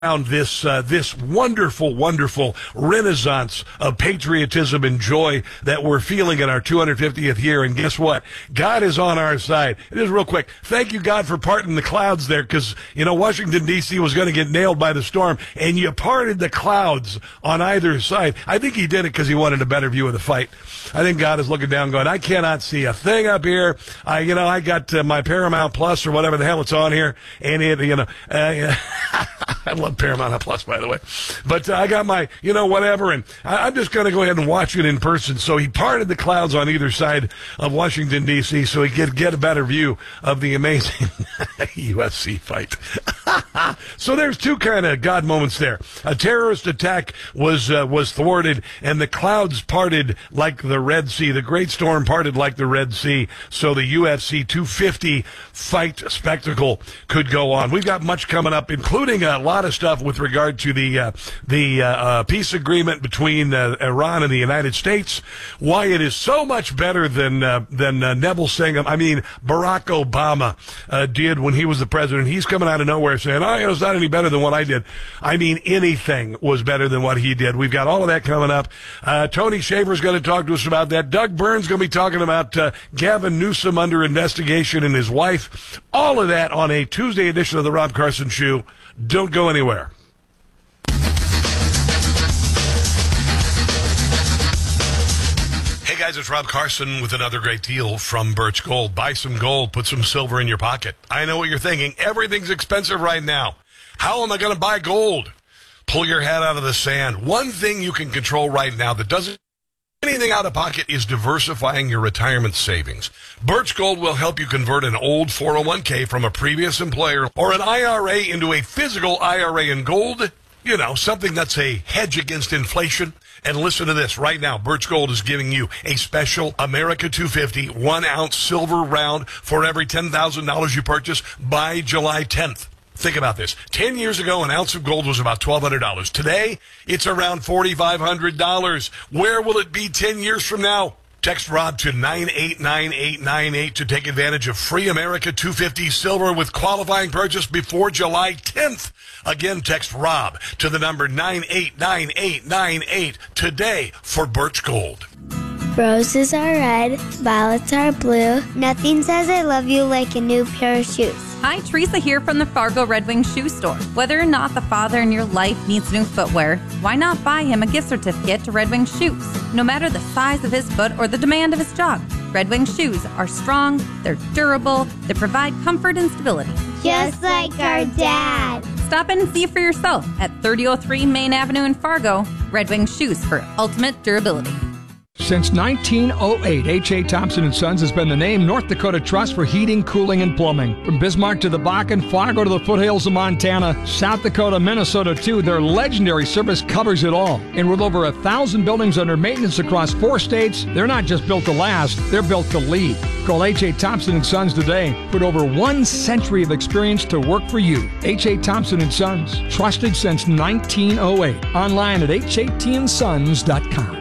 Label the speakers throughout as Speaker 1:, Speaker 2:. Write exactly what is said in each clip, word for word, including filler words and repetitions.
Speaker 1: Around this uh, this wonderful, wonderful renaissance of patriotism and joy that we're feeling in our two hundred fiftieth year. And guess what? God is on our side. It is real quick. Thank you, God, for parting the clouds there, because, you know, Washington, D C was going to get nailed by the storm, and you parted the clouds on either side. I think he did it because he wanted a better view of the fight. I think God is looking down going, I cannot see a thing up here. I, you know, I got uh, my Paramount Plus or whatever the hell it's on here, and it, you know, uh, I love Paramount Plus, by the way. But uh, I got my, you know, whatever, and I, I'm just going to go ahead and watch it in person. So he parted the clouds on either side of Washington, D C, so he could get a better view of the amazing U F C fight. So there's two kind of God moments there. A terrorist attack was uh, was thwarted, and the clouds parted like the Red Sea. The Great Storm parted like the Red Sea, so the U F C two fifty fight spectacle could go on. We've got much coming up, including a lot of stuff with regard to the uh, the uh, uh, peace agreement between uh, Iran and the United States. Why it is so much better than uh, than uh, Neville Singham. I mean, Barack Obama uh, did when he was the president. He's coming out of nowhere saying, "Oh, you know, it's not any better than what I did." I mean, anything was better than what he did. We've got all of that coming up. Uh, Tony Shaver's going to talk to us about that. Doug Burns going to be talking about uh, Gavin Newsom under investigation and his wife. All of that on a Tuesday edition of the Rob Carson Show. Don't go anywhere. Hey guys, it's Rob Carson with another great deal from Birch Gold. Buy some gold, put some silver in your pocket. I know what you're thinking. Everything's expensive right now. How am I going to buy gold? Pull your head out of the sand. One thing you can control right now that doesn't anything out of pocket is diversifying your retirement savings. Birch Gold will help you convert an old four oh one k from a previous employer or an I R A into a physical I R A in gold. You know, something that's a hedge against inflation. And listen to this right now. Birch Gold is giving you a special America two fifty one ounce silver round for every ten thousand dollars you purchase by July tenth. Think about this. Ten years ago, an ounce of gold was about twelve hundred dollars. Today, it's around forty-five hundred dollars. Where will it be ten years from now? Text Rob to nine eight nine eight nine eight to take advantage of free America two fifty silver with qualifying purchase before July tenth. Again, text Rob to the number nine eight nine eight nine eight today for Birch Gold.
Speaker 2: Roses are red, violets are blue. Nothing says I love you like a new pair of shoes.
Speaker 3: Hi, Teresa here from the Fargo Red Wing Shoe Store. Whether or not the father in your life needs new footwear, why not buy him a gift certificate to Red Wing Shoes? No matter the size of his foot or the demand of his job, Red Wing shoes are strong, they're durable, they provide comfort and stability.
Speaker 2: Just like our dad.
Speaker 3: Stop in and see for yourself at thirty oh three Main Avenue in Fargo. Red Wing Shoes for ultimate durability.
Speaker 4: Since nineteen oh eight, H A. Thompson and Sons has been the name North Dakota Trust for heating, cooling, and plumbing. From Bismarck to the Bakken, Fargo to the foothills of Montana, South Dakota, Minnesota too, their legendary service covers it all. And with over a thousand buildings under maintenance across four states, they're not just built to last, they're built to lead. Call H A. Thompson and Sons today. Put over one century of experience to work for you. H A. Thompson and Sons, trusted since nineteen oh eight. Online at H A T and sons dot com.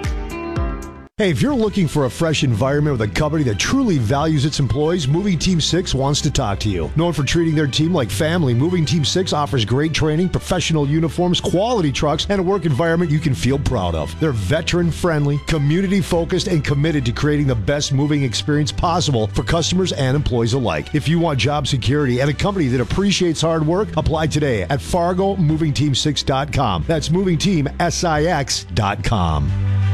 Speaker 5: Hey, if you're looking for a fresh environment with a company that truly values its employees, Moving Team six wants to talk to you. Known for treating their team like family, Moving Team six offers great training, professional uniforms, quality trucks, and a work environment you can feel proud of. They're veteran-friendly, community-focused, and committed to creating the best moving experience possible for customers and employees alike. If you want job security and a company that appreciates hard work, apply today at Fargo Moving Team six dot com. That's Moving Team six dot com.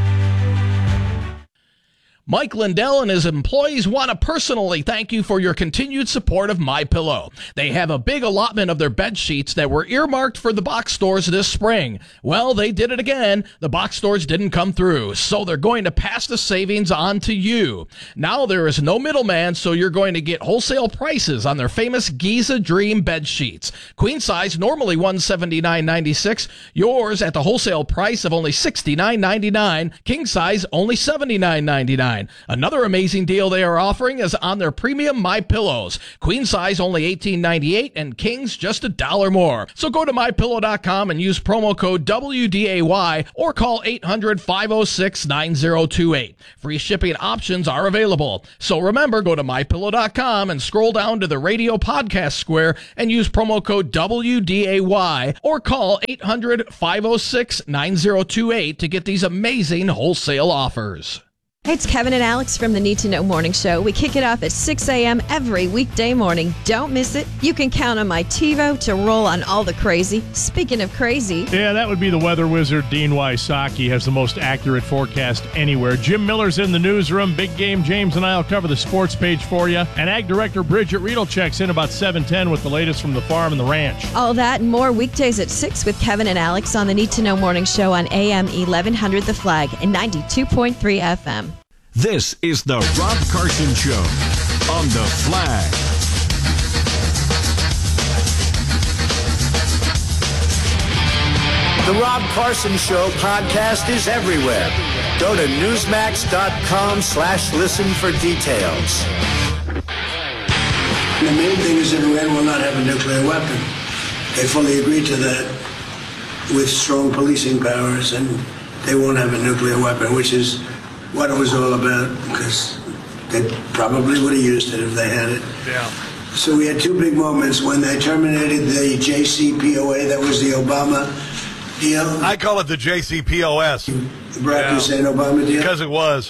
Speaker 6: Mike Lindell and his employees want to personally thank you for your continued support of MyPillow. They have a big allotment of their bed sheets that were earmarked for the box stores this spring. Well, they did it again. The box stores didn't come through, so they're going to pass the savings on to you. Now there is no middleman, so you're going to get wholesale prices on their famous Giza Dream bed sheets. Queen size, normally one hundred seventy-nine ninety-six. Yours at the wholesale price of only sixty-nine ninety-nine. King size, only seventy-nine ninety-nine. nine. Another amazing deal they are offering is on their premium My Pillows. Queen size only eighteen ninety-eight and kings just a dollar more. So go to my pillow dot com and use promo code W D A Y or call eight hundred, five oh six, nine oh two eight. Free shipping options are available. So remember, go to my pillow dot com and scroll down to the radio podcast square and use promo code W D A Y or call eight hundred, five oh six, nine oh two eight to get these amazing wholesale offers.
Speaker 7: Hey, it's Kevin and Alex from the Need to Know Morning Show. We kick it off at six a.m. every weekday morning. Don't miss it. You can count on my TiVo to roll on all the crazy. Speaking of crazy.
Speaker 8: Yeah, that would be the weather wizard, Dean Wysocki, has the most accurate forecast anywhere. Jim Miller's in the newsroom. Big Game James and I will cover the sports page for you. And Ag Director Bridget Riedel checks in about seven ten with the latest from the farm and the ranch.
Speaker 7: All that and more weekdays at six with Kevin and Alex on the Need to Know Morning Show on A M eleven hundred The Flag and ninety-two point three F M.
Speaker 9: This is the Rob Carson Show on The Flag.
Speaker 10: The Rob Carson Show podcast is everywhere. Go to newsmax.com slash listen for details.
Speaker 11: The main thing is that Iran will not have a nuclear weapon. They fully agreed to that with strong policing powers, and they won't have a nuclear weapon, which is what it was all about, because they probably would have used it if they had it.
Speaker 1: Yeah.
Speaker 11: So we had two big moments when they terminated the J C P O A, that was the Obama deal.
Speaker 1: I call it the J C P O S.
Speaker 11: Barack
Speaker 1: yeah.
Speaker 11: Hussein Obama deal.
Speaker 1: Because it was.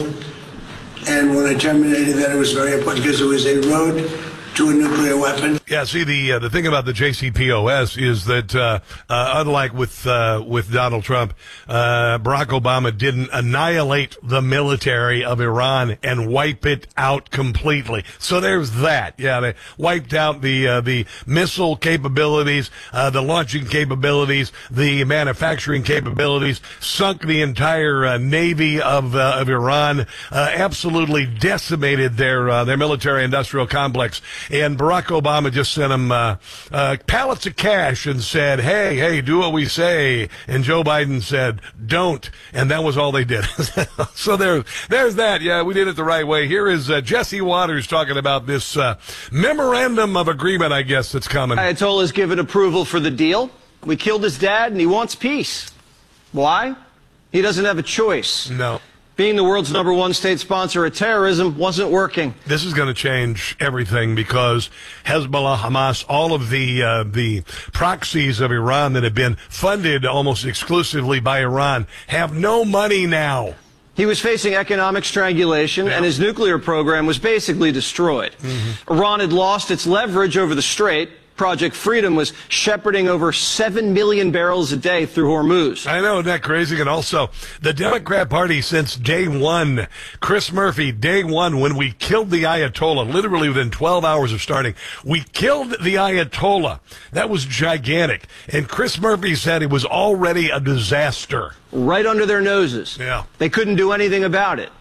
Speaker 11: And when they terminated that, it was very important because it was a road to a nuclear weapon.
Speaker 1: Yeah, see, the uh, the thing about the J C P O S is that uh, uh, unlike with uh, with Donald Trump, uh, Barack Obama didn't annihilate the military of Iran and wipe it out completely. So there's that. Yeah, they wiped out the uh, the missile capabilities, uh, the launching capabilities, the manufacturing capabilities, sunk the entire uh, navy of uh, of Iran, uh, absolutely decimated their uh, their military industrial complex. And Barack Obama just sent him uh, uh, pallets of cash and said, hey, hey, do what we say. And Joe Biden said, don't. And that was all they did. So there, there's that. Yeah, we did it the right way. Here is uh, Jesse Waters talking about this uh, memorandum of agreement, I guess, that's coming.
Speaker 12: Ayatollah's given approval for the deal. We killed his dad, and he wants peace. Why? He doesn't have a choice.
Speaker 1: No.
Speaker 12: Being the world's number one state sponsor of terrorism wasn't working.
Speaker 1: This is going to change everything because Hezbollah, Hamas, all of the uh, the proxies of Iran that have been funded almost exclusively by Iran have no money now.
Speaker 12: He was facing economic strangulation, yeah. and his nuclear program was basically destroyed. Mm-hmm. Iran had lost its leverage over the Strait. Project Freedom was shepherding over seven million barrels a day through Hormuz.
Speaker 1: I know, isn't that crazy? And also, the Democrat Party since day one, Chris Murphy, day one, when we killed the Ayatollah, literally within twelve hours of starting, we killed the Ayatollah. That was gigantic. And Chris Murphy said it was already a disaster.
Speaker 12: Right under their noses.
Speaker 1: Yeah.
Speaker 12: They couldn't do anything about it.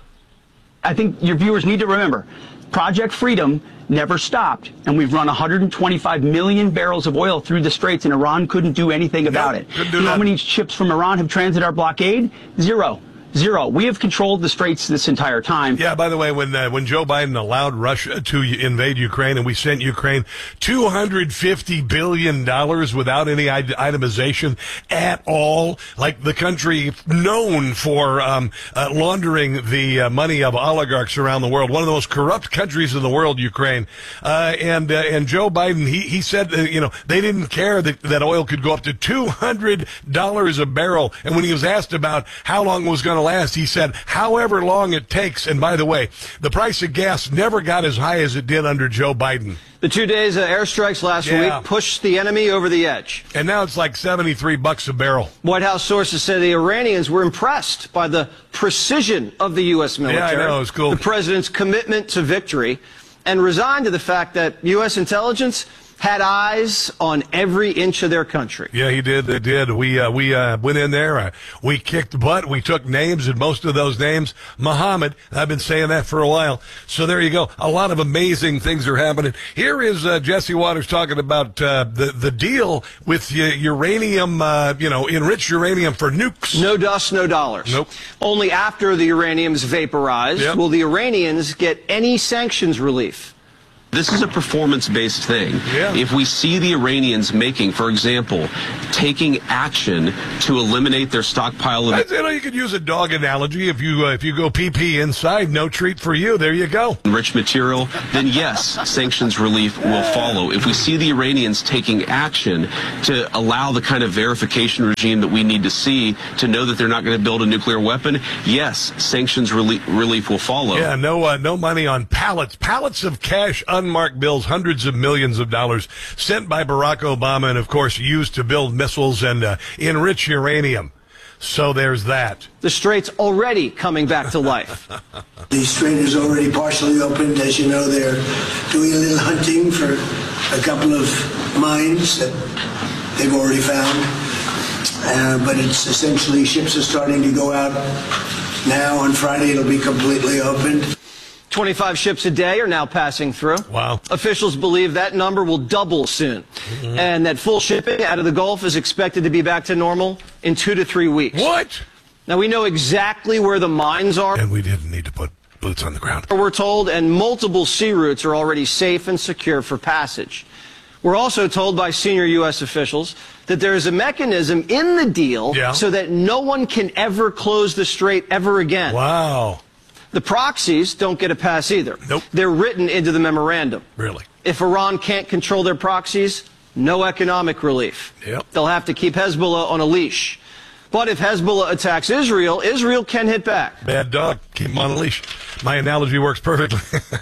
Speaker 13: I think your viewers need to remember, Project Freedom never stopped, and we've run one hundred twenty-five million barrels of oil through the Straits, and Iran couldn't do anything about
Speaker 1: no,
Speaker 13: it.
Speaker 1: Couldn't do
Speaker 13: you know
Speaker 1: that.
Speaker 13: how many ships from Iran have transited our blockade? Zero. Zero. We have controlled the Straits this entire time.
Speaker 1: Yeah, by the way, when uh, when Joe Biden allowed Russia to invade Ukraine and we sent Ukraine two hundred fifty billion dollars without any itemization at all, like the country known for um, uh, laundering the uh, money of oligarchs around the world, one of the most corrupt countries in the world, Ukraine. Uh, and uh, and Joe Biden, he, he said, uh, you know, they didn't care that, that oil could go up to two hundred dollars a barrel. And when he was asked about how long it was going to last, he said, however long it takes. And by the way, the price of gas never got as high as it did under Joe Biden.
Speaker 12: The two days of airstrikes last
Speaker 1: yeah.
Speaker 12: week pushed the enemy over the edge.
Speaker 1: And now it's like seventy-three bucks a barrel.
Speaker 12: White House sources say the Iranians were impressed by the precision of the U S military.
Speaker 1: Yeah, I know, it's cool.
Speaker 12: The president's commitment to victory, and resigned to the fact that U S intelligence had eyes on every inch of their country.
Speaker 1: Yeah, he did. They did. We uh, we uh, went in there. Uh, we kicked butt. We took names, and most of those names, Muhammad. I've been saying that for a while. So there you go. A lot of amazing things are happening. Here is uh, Jesse Waters talking about uh, the the deal with uh, uranium. Uh, you know, enriched uranium for nukes.
Speaker 12: No dust, no dollars.
Speaker 1: Nope.
Speaker 12: Only after the uranium is vaporized
Speaker 1: Yep.
Speaker 12: will the Iranians get any sanctions relief.
Speaker 14: This is a performance-based thing.
Speaker 1: Yeah.
Speaker 14: If we see the Iranians making, for example, taking action to eliminate their stockpile of...
Speaker 1: You know, you could use a dog analogy. If you uh, if you go pee-pee inside, no treat for you. There you go.
Speaker 14: ...enriched material, then yes, sanctions relief will follow. If we see the Iranians taking action to allow the kind of verification regime that we need to see to know that they're not going to build a nuclear weapon, yes, sanctions relief, relief will follow.
Speaker 1: Yeah, no uh, no money on pallets. Pallets of cash, unmarked bills, hundreds of millions of dollars sent by Barack Obama and, of course, used to build missiles and uh, enrich uranium. So there's that.
Speaker 12: The Strait's already coming back to life.
Speaker 11: The Strait is already partially opened. As you know, they're doing a little hunting for a couple of mines that they've already found. Uh, but it's essentially, ships are starting to go out now. On Friday, it'll be completely opened.
Speaker 12: twenty-five ships a day are now passing through.
Speaker 1: Wow.
Speaker 12: Officials believe that number will double soon, mm-hmm. and that full shipping out of the Gulf is expected to be back to normal in two to three weeks.
Speaker 1: What?
Speaker 12: Now, we know exactly where the mines are.
Speaker 1: And we didn't need to put boots on the ground.
Speaker 12: We're told, and multiple sea routes are already safe and secure for passage. We're also told by senior U S officials that there is a mechanism in the deal
Speaker 1: yeah.
Speaker 12: so that no one can ever close the Strait ever again.
Speaker 1: Wow.
Speaker 12: The proxies don't get a pass either.
Speaker 1: Nope.
Speaker 12: They're written into the memorandum.
Speaker 1: Really?
Speaker 12: If Iran can't control their proxies, no economic relief.
Speaker 1: Yep.
Speaker 12: They'll have to keep Hezbollah on a leash. But if Hezbollah attacks Israel, Israel can hit back.
Speaker 1: Bad dog, keep him on a leash. My analogy works perfectly.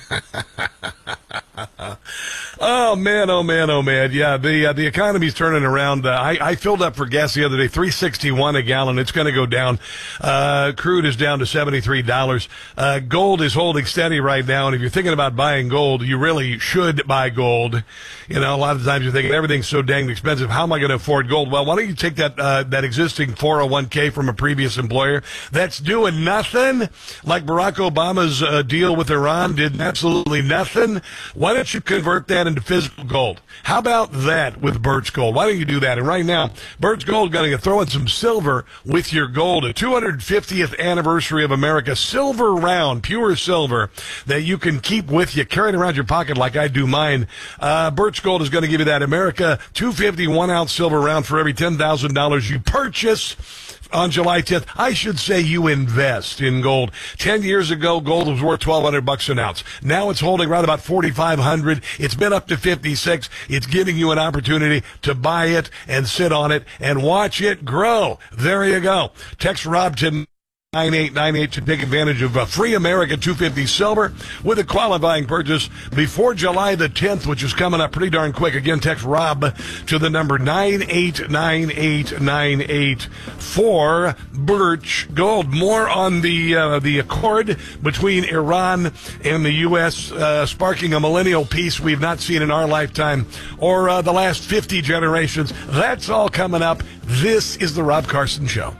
Speaker 1: Oh, man, oh, man, oh, man. Yeah, the uh, the economy's turning around. Uh, I, I filled up for gas the other day, three sixty-one a gallon. It's going to go down. Uh, crude is down to seventy-three dollars. Uh, gold is holding steady right now, and if you're thinking about buying gold, you really should buy gold. You know, a lot of times you're thinking everything's so dang expensive. How am I going to afford gold? Well, why don't you take that uh, that existing four oh one k from a previous employer that's doing nothing, like Barack Obama's uh, deal with Iran did absolutely nothing? Why don't you convert that into physical gold? How about that with Birch Gold? Why don't you do that? And right now, Birch Gold going to throw in some silver with your gold. A two hundred fiftieth anniversary of America silver round, pure silver that you can keep with you, carrying around your pocket like I do mine. Uh, Birch Gold is going to give you that America two fifty one ounce silver round for every ten thousand dollars you purchase on July tenth. I should say you invest in gold. Ten years ago, gold was worth twelve hundred bucks an ounce. Now it's holding right about forty-five hundred. It's been up to fifty-six. It's giving you an opportunity to buy it and sit on it and watch it grow. There you go. Text Rob to nine eight nine eight to take advantage of a free America two fifty silver with a qualifying purchase before July the tenth, which is coming up pretty darn quick. Again, text Rob to the number nine eight nine eight nine eight for Birch Gold. More on the uh, the accord between Iran and the U S uh, sparking a millennial peace we've not seen in our lifetime or uh, the last fifty generations. That's all coming up. This is the Rob Carson Show.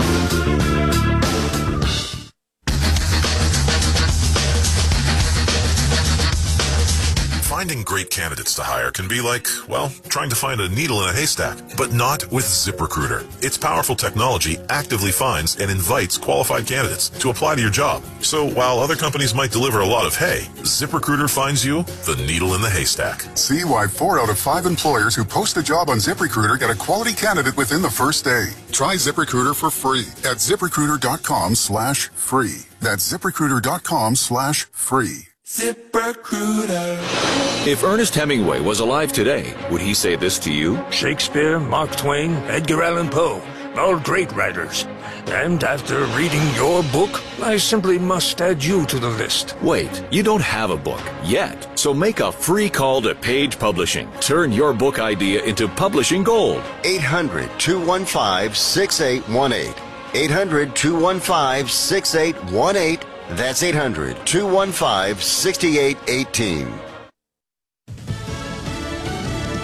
Speaker 15: Finding great candidates to hire can be like, well, trying to find a needle in a haystack, but not with ZipRecruiter. Its powerful technology actively finds and invites qualified candidates to apply to your job. So while other companies might deliver a lot of hay, ZipRecruiter finds you the needle in the haystack.
Speaker 16: See why four out of five employers who post a job on ZipRecruiter get a quality candidate within the first day. Try ZipRecruiter for free at ZipRecruiter.com slash free. That's ZipRecruiter.com slash free.
Speaker 17: ZipRecruiter. If Ernest Hemingway was alive today, would he say this to you?
Speaker 18: Shakespeare, Mark Twain, Edgar Allan Poe, all great writers. And after reading your book, I simply must add you to the list.
Speaker 17: Wait, you don't have a book yet. So make a free call to Page Publishing. Turn your book idea into publishing gold.
Speaker 19: eight hundred two one five six eight one eight. eight hundred two one five six eight one eight. That's eight hundred two one five six eight one eight.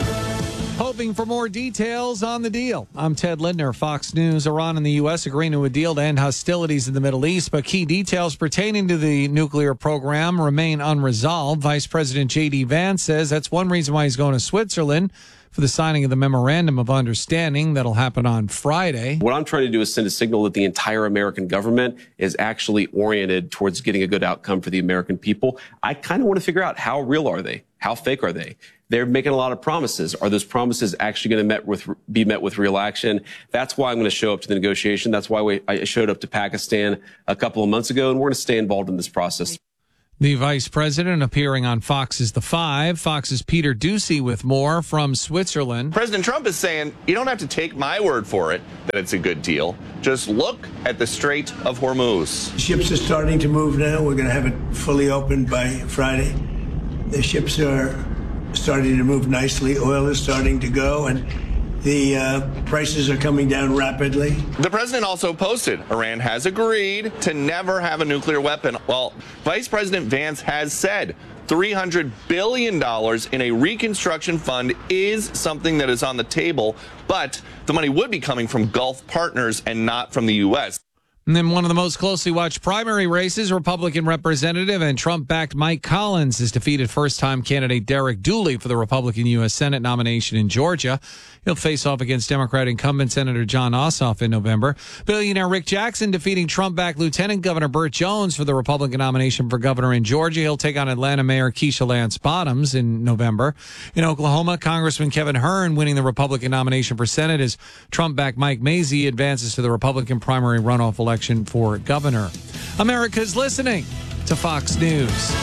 Speaker 20: hoping for more details on the deal. I'm Ted Lindner, Fox News. Iran and the U S agreeing to a deal to end hostilities in the Middle East, but key details pertaining to the nuclear program remain unresolved. Vice President J D Vance says that's one reason why he's going to Switzerland for the signing of the memorandum of understanding that'll happen on Friday.
Speaker 14: What I'm trying to do is send a signal that the entire American government is actually oriented towards getting a good outcome for the American people. I kind of want to figure out, how real are they? How fake are they? They're making a lot of promises. Are those promises actually going to met with, be met with real action? That's why I'm going to show up to the negotiation. That's why we, I showed up to Pakistan a couple of months ago, and we're going to stay involved in this process.
Speaker 20: The vice president appearing on Fox's The Five. Fox's Peter Doocy with more from Switzerland.
Speaker 21: President Trump is saying, you don't have to take my word for it that it's a good deal. Just look at the Strait of Hormuz.
Speaker 11: Ships are starting to move now. We're going to have it fully opened by Friday. The ships are starting to move nicely. Oil is starting to go, and the uh, prices are coming down rapidly.
Speaker 21: The president also posted Iran has agreed to never have a nuclear weapon. Well, Vice President Vance has said three hundred billion dollars in a reconstruction fund is something that is on the table, but the money would be coming from Gulf partners and not from the U S.
Speaker 20: And then one of the most closely watched primary races, Republican Representative and Trump-backed Mike Collins has defeated first-time candidate Derek Dooley for the Republican U S Senate nomination in Georgia. He'll face off against Democrat incumbent Senator John Ossoff in November. Billionaire Rick Jackson defeating Trump-backed Lieutenant Governor Burt Jones for the Republican nomination for governor in Georgia. He'll take on Atlanta Mayor Keisha Lance Bottoms in November. In Oklahoma, Congressman Kevin Hern winning the Republican nomination for Senate as Trump-backed Mike Mazzei advances to the Republican primary runoff election for governor. America's listening to Fox News.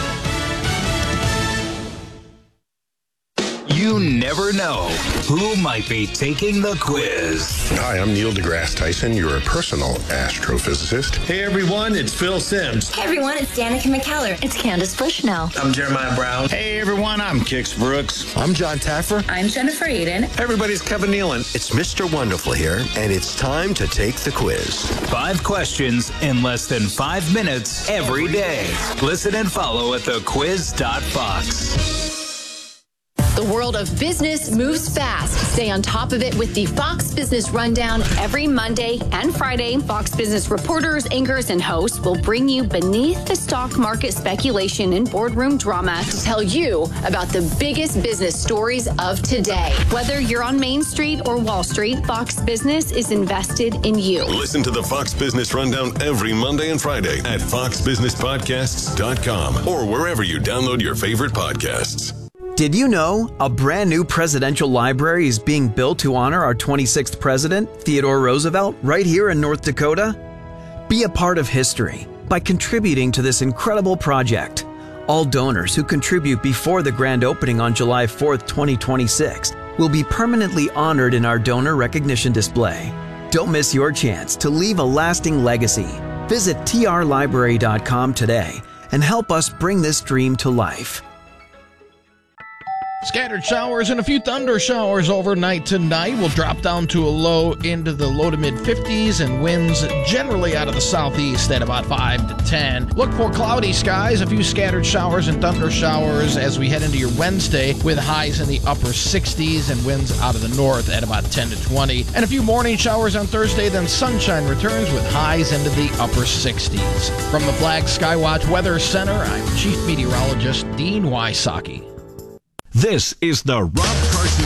Speaker 22: You never know who might be taking the quiz.
Speaker 23: Hi, I'm Neil deGrasse Tyson, your personal astrophysicist.
Speaker 24: Hey everyone, it's Phil Sims.
Speaker 25: Hey everyone, it's Danica McKellar. It's Candace Bushnell.
Speaker 24: I'm Jeremiah Brown.
Speaker 23: Hey everyone, I'm Kix Brooks.
Speaker 26: I'm John Taffer.
Speaker 25: I'm Jennifer Aiden.
Speaker 23: Hey everybody's Kevin Nealon.
Speaker 26: It's Mister Wonderful here, and it's time to take the quiz.
Speaker 22: Five questions in less than five minutes every day. Listen and follow at the quiz dot fox.
Speaker 27: The world of business moves fast. Stay on top of it with the Fox Business Rundown every Monday and Friday. Fox Business reporters, anchors, and hosts will bring you beneath the stock market speculation and boardroom drama to tell you about the biggest business stories of today. Whether you're on Main Street or Wall Street, Fox Business is invested in you.
Speaker 15: Listen to the Fox Business Rundown every Monday and Friday at fox business podcasts dot com or wherever you download your favorite podcasts.
Speaker 28: Did you know a brand new presidential library is being built to honor our twenty-sixth president, Theodore Roosevelt, right here in North Dakota? Be a part of history by contributing to this incredible project. All donors who contribute before the grand opening on July fourth, twenty twenty-six will be permanently honored in our donor recognition display. Don't miss your chance to leave a lasting legacy. Visit T R library dot com today and help us bring this dream to life.
Speaker 6: Scattered showers and a few thunder showers overnight tonight will drop down to a low into the low to mid fifties and winds generally out of the southeast at about five to ten. Look for cloudy skies, a few scattered showers and thunder showers as we head into your Wednesday with highs in the upper sixties and winds out of the north at about ten to twenty. And a few morning showers on Thursday, then sunshine returns with highs into the upper sixties. From the Flag Skywatch Weather Center, I'm Chief Meteorologist Dean Wysocki.
Speaker 9: This is the Rob Carson